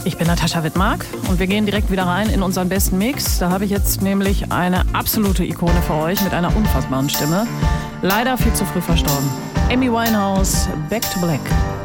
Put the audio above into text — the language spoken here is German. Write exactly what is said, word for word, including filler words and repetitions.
Ich bin Natascha Wittmark und wir gehen direkt wieder rein in unseren besten Mix. Da habe ich jetzt nämlich eine absolute Ikone für euch mit einer unfassbaren Stimme. Leider viel zu früh verstorben. Amy Winehouse, Back to Black.